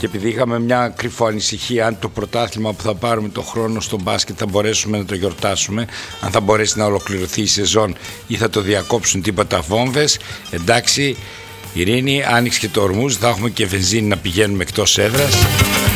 Και επειδή είχαμε μια κρυφό ανησυχία αν το πρωτάθλημα που θα πάρουμε το χρόνο στο μπάσκετ θα μπορέσουμε να το γιορτάσουμε, αν θα μπορέσει να ολοκληρωθεί η σεζόν ή θα το διακόψουν τίποτα βόμβες, εντάξει, Ειρήνη, άνοιξε και το ορμούζ, θα έχουμε και βενζίνη να πηγαίνουμε εκτός έδρας.